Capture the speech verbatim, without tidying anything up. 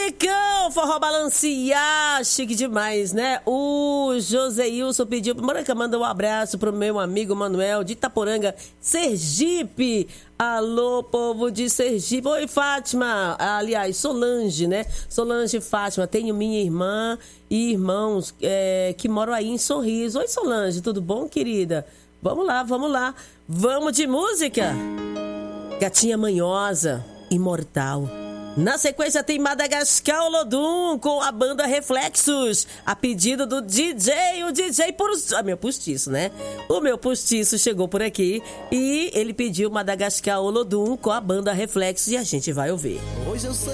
Musicão, forró balancear, chique demais, né? O Joseilson pediu, Moranca, manda um abraço pro meu amigo Manuel de Itaporanga, Sergipe. Alô, povo de Sergipe. Oi, Fátima. Aliás, Solange, né? Solange e Fátima. Tenho minha irmã e irmãos é, que moram aí em Sorriso. Oi, Solange, tudo bom, querida? Vamos lá, vamos lá. Vamos de música? Gatinha Manhosa, Imortal. Na sequência tem Madagascar Olodum com a banda Reflexos, a pedido do D J, o D J por... Ah, meu postiço, né? O meu postiço chegou por aqui e ele pediu Madagascar Olodum com a banda Reflexos e a gente vai ouvir. Hoje eu sei